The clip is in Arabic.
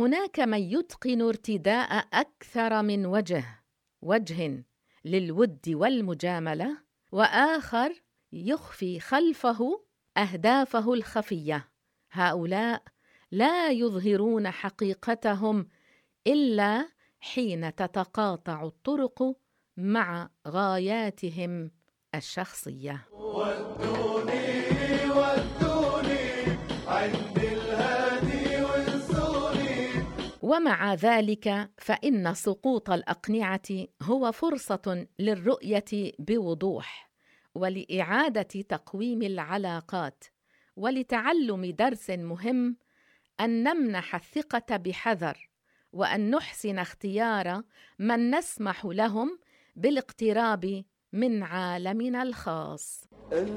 فهناك من يتقن ارتداء أكثر من وجه للود والمجاملة، وآخر يخفي خلفه أهدافه الخفية. هؤلاء لا يظهرون حقيقتهم إلا حين تتقاطع الطرق مع غاياتهم الشخصية. ودوني عند الهادي وانصوني. ومع ذلك فإن سقوط الأقنعة هو فرصة للرؤية بوضوح، ولإعادة تقويم العلاقات، ولتعلم درس مهم: أن نمنح الثقة بحذر، وأن نحسن اختيار من نسمح لهم بالاقتراب من عالمنا الخاص.